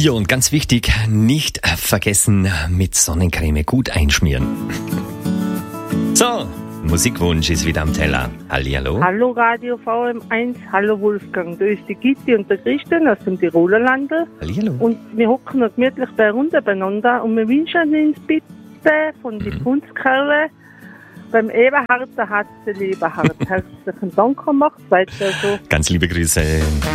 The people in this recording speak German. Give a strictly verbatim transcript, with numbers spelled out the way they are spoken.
Ja, und ganz wichtig, nicht vergessen, mit Sonnencreme gut einschmieren. So, Musikwunsch ist wieder am Teller. Hallihallo. Hallo Radio V M eins, hallo Wolfgang. Da ist die Gitti und der Christian aus dem Tiroler Lande. Hallihallo. Und wir hocken noch gemütlich bei Runde beieinander und wir wünschen uns bitte von den mhm. Punzkerle beim Eberhard, der hat der Lieberhard. Herzlichen Dank gemacht. Weiter so. Ganz liebe Grüße.